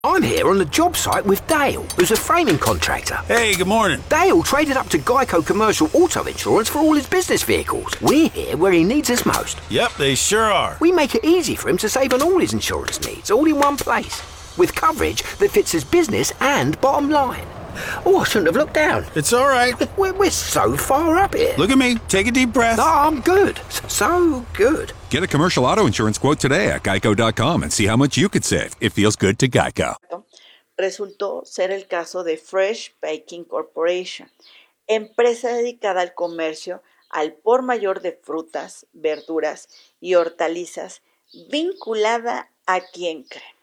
I'm here on the job site with Dale, who's a framing contractor. Hey, good morning. Dale traded up to Geico Commercial Auto Insurance for all his business vehicles. We're here where he needs us most. Yep, they sure are. We make it easy for him to save on all his insurance needs, all in one place, with coverage that fits his business and bottom line. Oh, I shouldn't have looked down. It's all right. We're so far up here. Look at me. Take a deep breath. No, I'm good. So good. Get a commercial auto insurance quote today at geico.com and see how much you could save. It feels good to Geico. Resultó ser el caso de Fresh Baking Corporation, empresa dedicada al comercio al por mayor de frutas, verduras y hortalizas, vinculada a ¿quién cree?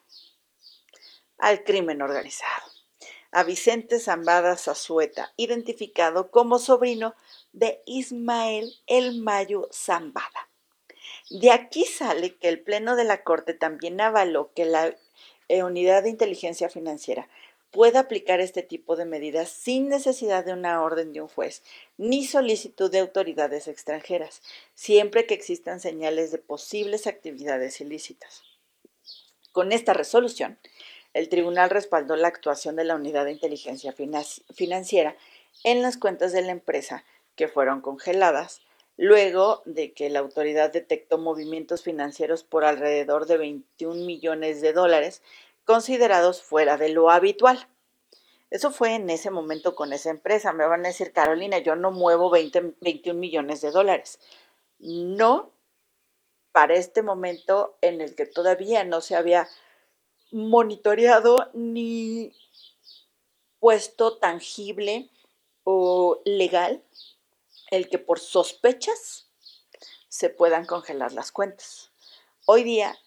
Al crimen organizado. A Vicente Zambada Zazueta, identificado como sobrino de Ismael El Mayo Zambada. De aquí sale que el Pleno de la Corte también avaló que la Unidad de Inteligencia Financiera pueda aplicar este tipo de medidas sin necesidad de una orden de un juez ni solicitud de autoridades extranjeras, siempre que existan señales de posibles actividades ilícitas. Con esta resolución, el tribunal respaldó la actuación de la Unidad de Inteligencia Financiera en las cuentas de la empresa que fueron congeladas, luego de que la autoridad detectó movimientos financieros por alrededor de $21 millones, considerados fuera de lo habitual. Eso fue en ese momento con esa empresa. Me van a decir, Carolina, yo no muevo 21 millones de dólares. No, para este momento en el que todavía no se había monitoreado ni puesto tangible o legal el que por sospechas se puedan congelar las cuentas. Hoy día,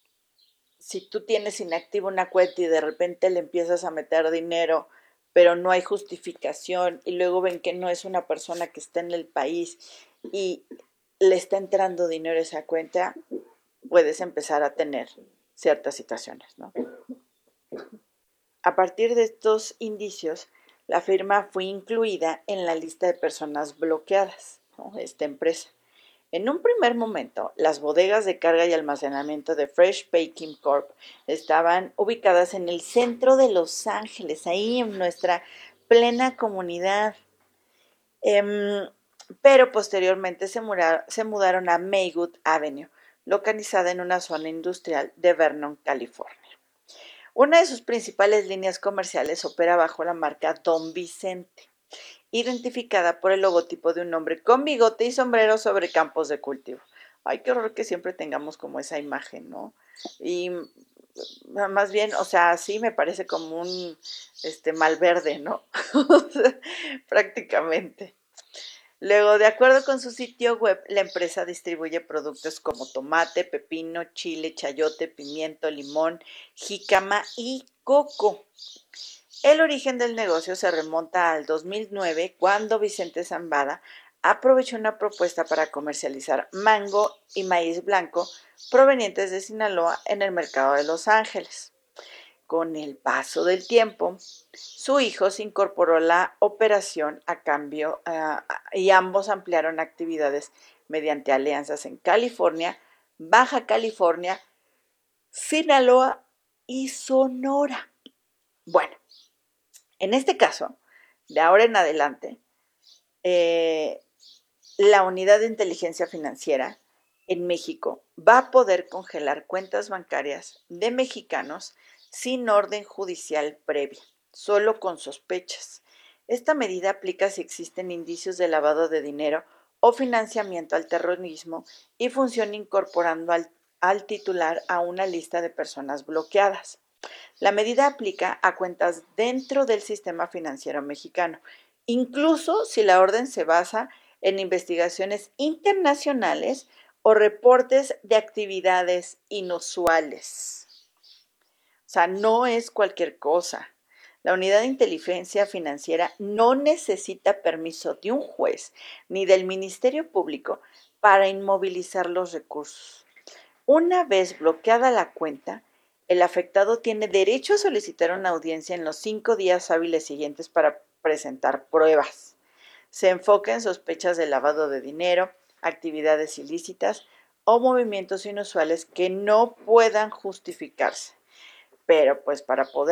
si tú tienes inactiva una cuenta y de repente le empiezas a meter dinero, pero no hay justificación y luego ven que no es una persona que está en el país y le está entrando dinero a esa cuenta, puedes empezar a tener ciertas situaciones, ¿no? A partir de estos indicios, la firma fue incluida en la lista de personas bloqueadas, ¿no? Esta empresa. En un primer momento, las bodegas de carga y almacenamiento de Fresh Baking Corp estaban ubicadas en el centro de Los Ángeles, ahí en nuestra plena comunidad. Pero posteriormente se mudaron a Maywood Avenue, localizada en una zona industrial de Vernon, California. Una de sus principales líneas comerciales opera bajo la marca Don Vicente, identificada por el logotipo de un hombre con bigote y sombrero sobre campos de cultivo. Ay, qué horror que siempre tengamos como esa imagen, ¿no? Y más bien, o sea, sí me parece como un Malverde, ¿no? Prácticamente. Luego, de acuerdo con su sitio web, la empresa distribuye productos como tomate, pepino, chile, chayote, pimiento, limón, jícama y coco. El origen del negocio se remonta al 2009, cuando Vicente Zambada aprovechó una propuesta para comercializar mango y maíz blanco provenientes de Sinaloa en el mercado de Los Ángeles. Con el paso del tiempo, su hijo se incorporó a la operación a cambio y ambos ampliaron actividades mediante alianzas en California, Baja California, Sinaloa y Sonora. Bueno, en este caso, de ahora en adelante, la Unidad de Inteligencia Financiera en México va a poder congelar cuentas bancarias de mexicanos sin orden judicial previa, solo con sospechas. Esta medida aplica si existen indicios de lavado de dinero o financiamiento al terrorismo y funciona incorporando al titular a una lista de personas bloqueadas. La medida aplica a cuentas dentro del sistema financiero mexicano, incluso si la orden se basa en investigaciones internacionales o reportes de actividades inusuales. O sea, no es cualquier cosa. La Unidad de Inteligencia Financiera no necesita permiso de un juez ni del Ministerio Público para inmovilizar los recursos. Una vez bloqueada la cuenta, el afectado tiene derecho a solicitar una audiencia en los 5 días hábiles siguientes para presentar pruebas. Se enfoca en sospechas de lavado de dinero, actividades ilícitas o movimientos inusuales que no puedan justificarse. pero pues para poder